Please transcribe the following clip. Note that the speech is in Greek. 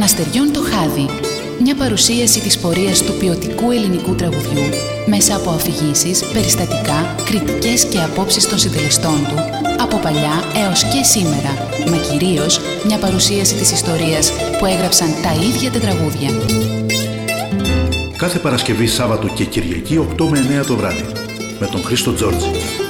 Των αστεριών το χάδι. Μια παρουσίαση της πορείας του ποιοτικού ελληνικού τραγουδιού μέσα από αφηγήσεις, περιστατικά, κριτικές και απόψεις των συντελεστών του, από παλιά έως και σήμερα, μα κυρίως μια παρουσίαση της ιστορίας που έγραψαν τα ίδια τα τραγούδια. Κάθε Παρασκευή, Σάββατο και Κυριακή 8 με 9 το βράδυ με τον Χρήστο Τζόρτζη.